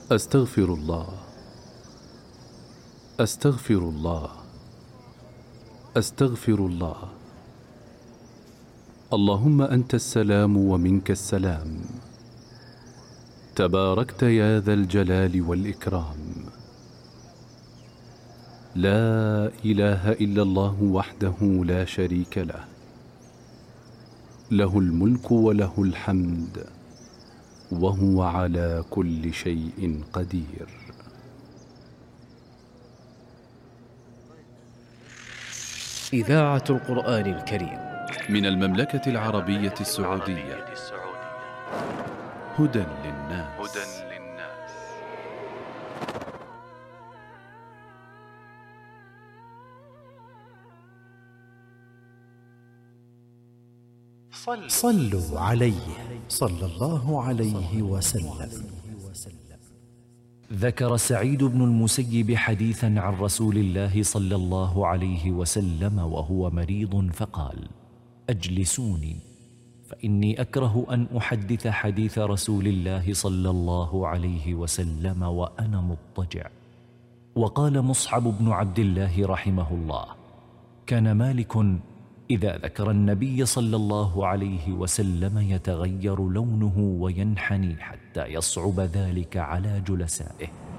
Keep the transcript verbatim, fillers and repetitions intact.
أستغفر الله، أستغفر الله، أستغفر الله. اللهم أنت السلام ومنك السلام، تباركت يا ذا الجلال والإكرام. لا إله إلا الله وحده لا شريك له، له الملك وله الحمد وهو على كل شيء قدير. إذاعة القرآن الكريم من المملكة العربية السعودية. هدى للناس. صلوا عليه صلى الله عليه وسلم. ذكر سعيد بن المسيب حديثا عن رسول الله صلى الله عليه وسلم وهو مريض فقال: أجلسوني فإني أكره أن أحدث حديث رسول الله صلى الله عليه وسلم وأنا مضطجع. وقال مصعب بن عبد الله رحمه الله: كان مالك إذا ذكر النبي صلى الله عليه وسلم يتغير لونه وينحني حتى يصعب ذلك على جلسائه.